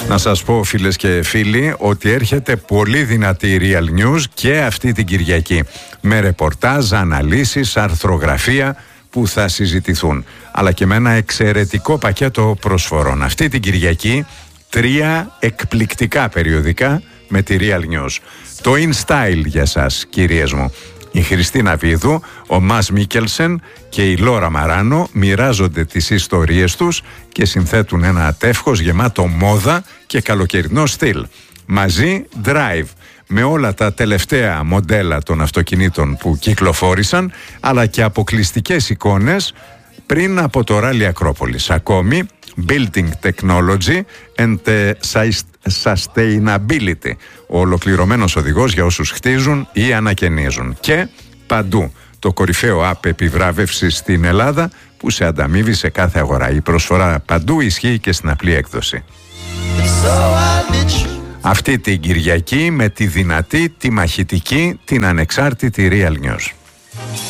Να σας πω, φίλες και φίλοι, ότι έρχεται πολύ δυνατή Real News και αυτή την Κυριακή, με ρεπορτάζ, αναλύσεις, αρθρογραφία που θα συζητηθούν, αλλά και με ένα εξαιρετικό πακέτο προσφορών. Αυτή την Κυριακή 3 εκπληκτικά περιοδικά με τη Real News. Το InStyle για σας, κυρίες μου. Η Χριστίνα Βίδου, ο Μας Μίκελσεν και η Λόρα Μαράνο μοιράζονται τις ιστορίες τους και συνθέτουν ένα τεύχος γεμάτο μόδα και καλοκαιρινό στυλ. Μαζί Drive, με όλα τα τελευταία μοντέλα των αυτοκινήτων που κυκλοφόρησαν, αλλά και αποκλειστικές εικόνες πριν από το Ράλι Ακρόπολης. Ακόμη Building Technology and Sustainability, ο ολοκληρωμένος οδηγός για όσους χτίζουν ή ανακαινίζουν. Και παντού το κορυφαίο app επιβράβευσης στην Ελλάδα που σε ανταμείβει σε κάθε αγορά. Η προσφορά παντού ισχύει και στην απλή έκδοση. Αυτή την Κυριακή με τη δυνατή, τη μαχητική, την ανεξάρτητη Real News.